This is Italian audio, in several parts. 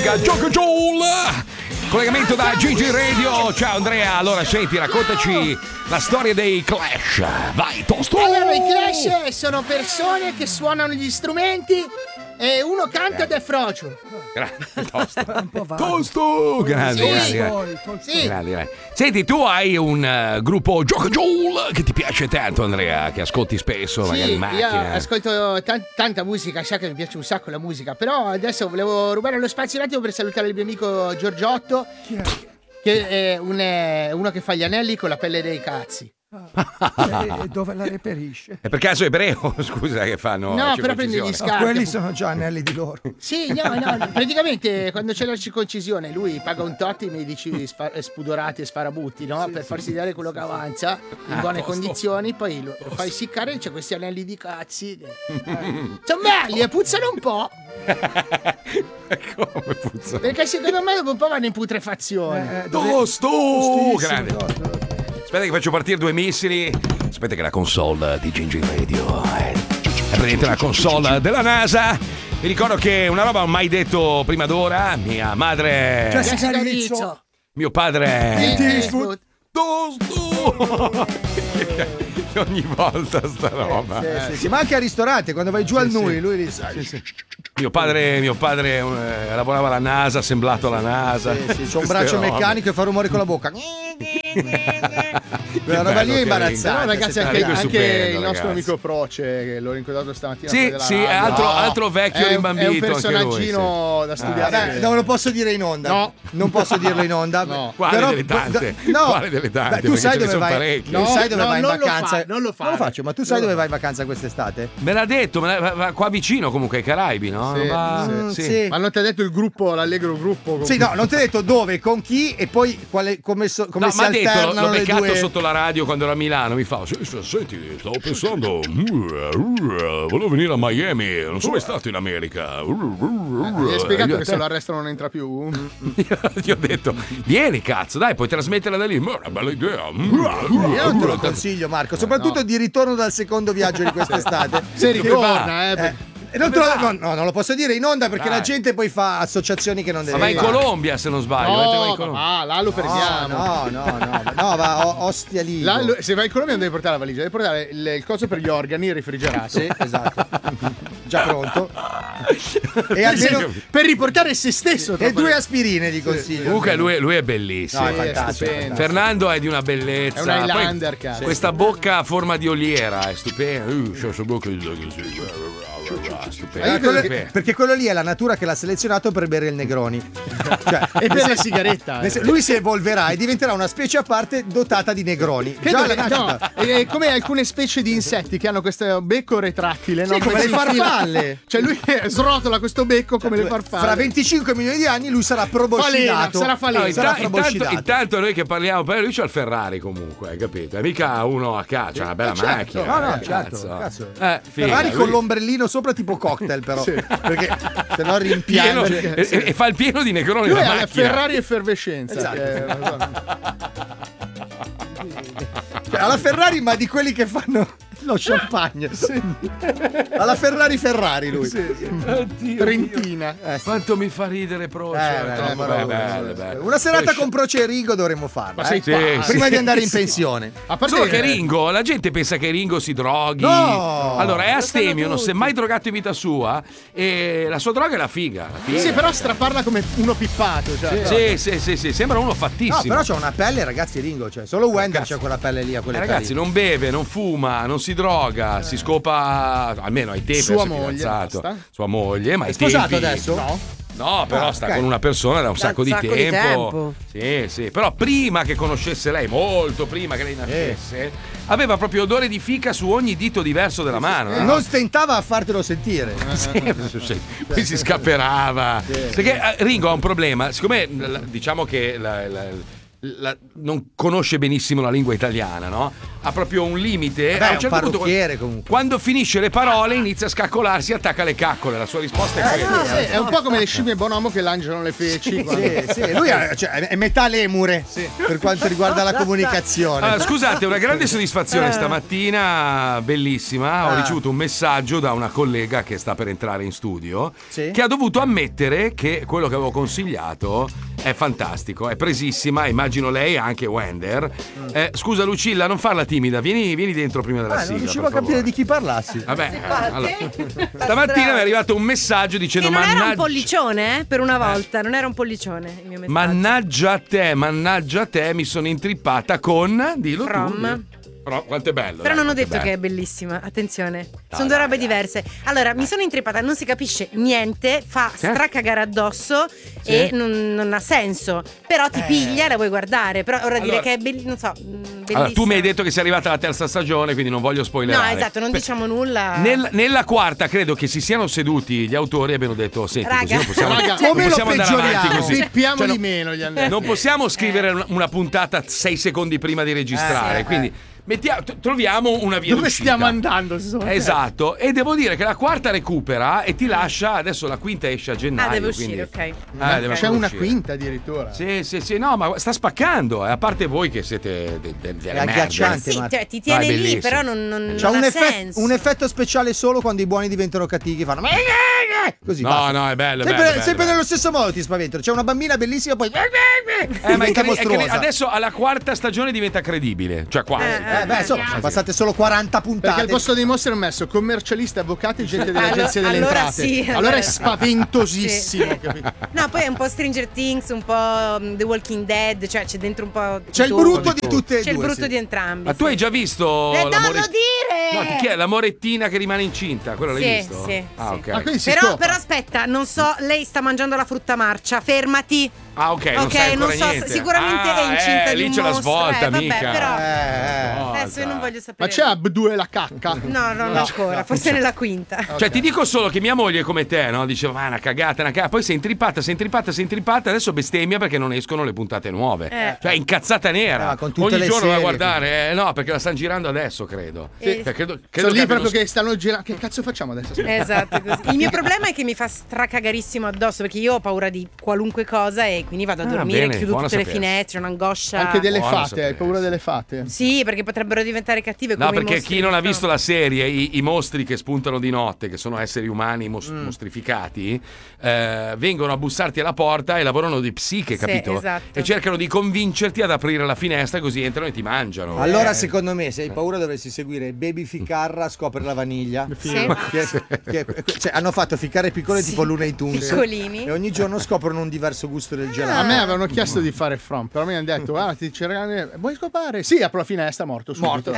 musica, Gioco Joule. Collegamento da Gigi Radio. Ciao Andrea, allora senti, raccontaci la storia dei Clash. Vai, Tosto. Allora, i Clash sono persone che suonano gli strumenti e uno canta ed è frocio. Tosto. Grande. Sì. Senti, tu hai un gruppo Gioco Joule che ti piace tanto, Andrea, che ascolti spesso, magari in macchina. Io ascolto tanta musica, sa che mi piace un sacco la musica, però adesso volevo rubare lo spazio un attimo per salutare il mio amico Giorgiotto, che è uno che fa gli anelli con la pelle dei cazzi. E dove la reperisce? È per caso ebreo? Scusa, che fanno No, però prende gli scarti. Quelli sono già anelli di loro. Sì, no, praticamente quando c'è la circoncisione lui paga un tot i medici spudorati e sparabutti, no? Per farsi dare quello che avanza in buone condizioni, poi lo fai essiccare e c'è questi anelli di cazzi. Sono belli e puzzano un po'. Come puzzano? Perché secondo me dopo un po' vanno in putrefazione. Tosto! Grande. Aspetta che faccio partire 2 missili. Aspetta che la console di Gigi Radio è praticamente la console della NASA. Vi ricordo che una roba ho mai detto prima d'ora. Mia madre, Jessica Rizzo. mio padre, Eastwood. Tosto! Ogni volta sta roba. Sì, ma anche al ristorante, quando vai giù al Nui, lui li sa. Mio padre lavorava alla NASA, assemblato alla NASA. C'ho un braccio meccanico e fa rumore con la bocca. Quella roba lì è imbarazzante. No, ragazzi, anche il nostro amico Proce, che l'ho incontrato stamattina. Sì, altro vecchio rimbambito. È un personaggino da studiare. Non lo posso dire in onda. No. Non posso dirlo in onda. No. Quale delle tante? Quale delle tante? Tu sai dove sono vai? parecchi. Tu sai dove vai in vacanza? Non lo faccio, ma tu sai dove vai in vacanza quest'estate? Me l'ha detto, va qua vicino comunque ai Caraibi, no? Sì. Ma non ti ha detto il gruppo, l'allegro gruppo? Sì, no, non ti ho detto dove, con chi e poi come si alternano l'ho le beccato due. sotto la radio quando ero a Milano, mi fa: senti, stavo pensando, volevo venire a Miami, non sono mai stato in America. Gli hai spiegato che se lo arrestano non entra più? Gli ho detto: vieni cazzo, dai, puoi trasmetterla da lì. Ma è una bella idea. Io non te lo consiglio, Marco, soprattutto di ritorno dal secondo viaggio di quest'estate. Se ritorna, non lo posso dire in onda perché la gente poi fa associazioni che non deve Ma va in fare. Colombia se non sbaglio. là lo prendiamo. No, va Ostia lì. Se vai in Colombia non devi portare la valigia, devi portare il coso per gli organi refrigerato. Sì, esatto. Già pronto. E almeno per riportare se stesso. E 2 aspirine di consiglio. Comunque lui è bellissimo. No, è fantastico. Fernando è di una bellezza. È un Highlander, cazzo. Questa bocca a forma di oliera è stupenda. C'è questa bocca Perché quello lì è la natura che l'ha selezionato per bere il Negroni. E per la sigaretta. Lui si evolverà e diventerà una specie a parte dotata di Negroni. È come alcune specie di insetti che hanno questo becco retrattile, sì, come le farfalle. Cioè lui srotola questo becco come le farfalle. Fra 25 milioni di anni lui sarà proboscidato. Sarà falena. Intanto noi che parliamo, però lui c'ha il Ferrari comunque, hai capito? È mica uno a casa, c'ha una bella macchina. No, certo. Figa, Ferrari con l'ombrellino sopra tipo cocktail però. Perché se no rimpiange. E fa il pieno di Negroni lui la ha la macchina. Ferrari effervescenza. Alla Ferrari, ma di quelli che fanno lo champagne. Alla Ferrari lui. Trentina. Quanto mi fa ridere Proce. Bello. Una serata con Proce e Ringo dovremmo farla. Prima di andare in pensione. A parte solo che Ringo, la gente pensa che Ringo si droghi. No! Allora è astemio, non si è mai drogato in vita sua e la sua droga è la figa. Sì, però straparla come uno pippato. Cioè. Sì, sembra uno fattissimo. No, però c'ha una pelle, ragazzi, Ringo. Cioè, solo Wender c'ha quella pelle lì a quelle ragazzi, non beve, non fuma, non si droga, si scopa, almeno ai tempi. Sua moglie, sua moglie, ma è sposato adesso? No, però sta con una persona da un sacco di tempo. Sì, però prima che conoscesse lei, molto prima che lei nascesse, aveva proprio odore di fica su ogni dito diverso della mano. No? Non stentava a fartelo sentire. Poi si scapperava. Perché Ringo ha un problema, siccome diciamo che non conosce benissimo la lingua italiana, no? Ha proprio un limite. Beh, a un certo punto, parrucchiere comunque. quando finisce le parole inizia a scaccolarsi, attacca le caccole. La sua risposta è quella. Sì, è un po' come le scimmie bonomo che lanciano le feci. Sì, lui è metà lemure per quanto riguarda la comunicazione. Allora, scusate, una grande soddisfazione stamattina, bellissima. Ho ricevuto un messaggio da una collega che sta per entrare in studio, Sì. che ha dovuto ammettere che quello che avevo consigliato è fantastico, è presissima. Immagino lei, anche Wender. Scusa Lucilla, non farla timida, vieni dentro prima della sigla. Non riuscivo per a capire favore. di chi parlassi. Vabbè, allora, stamattina mi è arrivato un messaggio dicendo: Che non era un mannaggia, pollicione, per una volta, non era un pollicione il mio messaggio. mannaggia a te, mi sono intrippata con. Dillo From. tu. Però quanto è bello. Però dai, non ho quanto detto che bello. è bellissima, attenzione. Sono due robe diverse. Allora, mi sono intrippata, non si capisce niente, fa stracagare addosso e non ha senso. Però ti piglia, la vuoi guardare. Però ora dire che è bellissima, non so, bellissima. Allora, tu mi hai detto che sei arrivata alla terza stagione, quindi non voglio spoilerare. No, esatto, non diciamo nulla. Nella quarta credo che si siano seduti gli autori e abbiano detto: senti, Raga. così non possiamo, Raga, non come lo possiamo andare avanti peggioriamo? così. Pippiamo Cioè, di meno gli hanno detto. non possiamo scrivere una puntata 6 secondi prima di registrare, quindi troviamo una via Dove d'uscita. stiamo andando? Esatto, e devo dire che la quarta recupera e ti lascia. Adesso la quinta esce a gennaio. deve uscire, quindi- ok. deve C'è ancora una uscire. quinta addirittura. Sì, no, ma sta spaccando. A parte voi che siete delle agghiacciante. merde. Sì, Marco. cioè, ti tiene Ah, è lì, bellissimo. però non C'ha ha senso. un effetto speciale solo quando i buoni diventano cattivi, fanno così. No, basta. no, è bello. Sempre bello. nello stesso modo ti spavento. C'è una bambina bellissima, poi Ma diventa è mostruosa. adesso alla quarta stagione diventa credibile. Cioè quasi. Beh, insomma, sono passate solo 40 Perché puntate. al posto dei mostri hanno messo commercialisti, avvocati e gente dell'agenzia delle allora entrate. sì, allora allora è sì. spaventosissimo. Sì. Capito? No, poi è un po' Stranger Things, un po' The Walking Dead, cioè c'è dentro un po' C'è il tutto. brutto di tutte e C'è il due. brutto sì. di entrambi. Ma tu hai già visto Non lo l'amore... dire! No, chi è? L'amorettina che rimane incinta? Quello l'hai Sì, visto? sì, Ah, sì. ok. Ma quindi si Però scopa. aspetta, non so, lei sta mangiando la frutta marcia, fermati. Ah, ok, non sai ancora non so, niente. sicuramente è incinta di lì un c'è la mostro. svolta, vabbè, mica. però Svolta. adesso io non voglio sapere. Ma c'è Abdue la cacca? No, non ancora, forse nella quinta. Cioè, ti dico solo che mia moglie è come te, no? Diceva, ma è una cagata, poi sei intrippata, adesso bestemmia perché non escono le puntate nuove. Eh. Cioè, incazzata nera. con tutte Ogni le giorno va a serie, guardare. No, perché la stanno girando adesso, credo. Sì. Cioè, credo Sono lì che proprio abbiano- che stanno girando. Che cazzo facciamo adesso? Aspetta. Esatto, così. Il mio problema è che mi fa stracagarissimo addosso perché io ho paura di qualunque cosa e quindi vado a dormire, bene, chiudo buono tutte le sapersi. finestre, un'angoscia. Anche delle Buono fate, sapere. hai paura delle fate? Sì, perché potrebbero diventare cattive come No, i perché mostri chi non ha che visto sono. la serie, i mostri che spuntano di notte, che sono esseri umani mostrificati, vengono a bussarti alla porta e lavorano di psiche, Sì, capito? esatto. E cercano di convincerti ad aprire la finestra così entrano e ti mangiano. Allora, secondo me, se hai paura dovresti seguire Baby Ficarra scopre la vaniglia. Sì. Cioè, hanno fatto ficcare piccole tipo Looney Tunes. Piccolini. E ogni giorno scoprono un diverso gusto del gelato. A me avevano chiesto di fare From, però mi hanno detto: ah, ti vuoi scopare? Sì, apro la finestra, morto. Subito.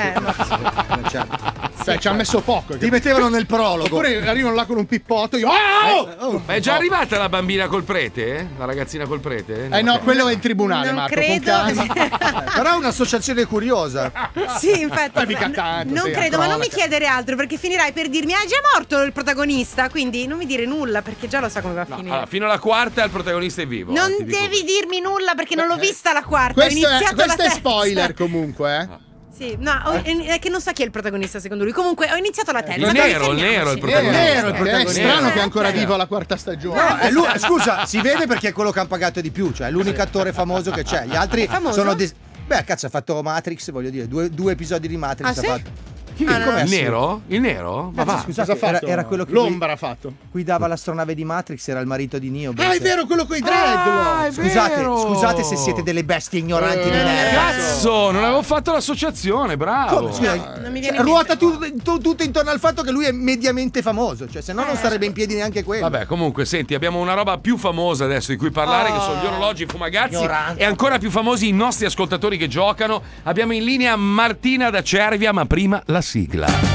Certo. Cioè, ci ha messo poco. Ti mettevano nel prologo. Oppure arrivano là con un pippotto. Io, oh! Ma è già arrivata la bambina col prete? La ragazzina col prete? No, quello è in tribunale, Non Marco. credo. Con calma. Però è un'associazione curiosa. Sì, infatti. Poi mica tanto, non sì, credo, ma non mi cronaca. chiedere altro perché finirai per dirmi: ah, è già morto il protagonista. Quindi non mi dire nulla perché già lo so come va a finire. Allora, fino alla quarta il protagonista è vivo. Non ti dico devi dirmi nulla perché non l'ho vista la quarta. Ho Questo iniziato la è terza. spoiler comunque, eh. Sì, no, è che non so chi è il protagonista secondo lui. Comunque ho iniziato la terza. Il dai, nero, il fermiamoci. nero è il È protagonista. vero, è protagonista. strano che è ancora vivo alla quarta stagione. No, è lui, scusa, si vede perché è quello che hanno pagato di più. Cioè, è l'unico attore famoso che c'è. Gli altri Famoso? sono. Beh, cazzo, ha fatto Matrix, voglio dire, due episodi di Matrix. Ah, ha sì? fatto. Chi? com'è? Il nero? Il nero? Ma va. Scusate, Cosa ha fatto? era quello che L'ombra ha fatto. guidava l'astronave di Matrix, era il marito di Neo. Ah, è vero, quello con i dreadlock. Scusate se siete delle bestie ignoranti di merda. Cazzo, non avevo fatto l'associazione, bravo. Come? Scusa, Non mi viene cioè, in ruota mente. tutto intorno al fatto che lui è mediamente famoso, cioè se no non starebbe in piedi neanche quello. Vabbè, comunque, senti, abbiamo una roba più famosa adesso di cui parlare, che sono gli orologi fumagazzi. Ignoranza. E ancora più famosi i nostri ascoltatori che giocano. Abbiamo in linea Martina da Cervia, ma prima la sigla.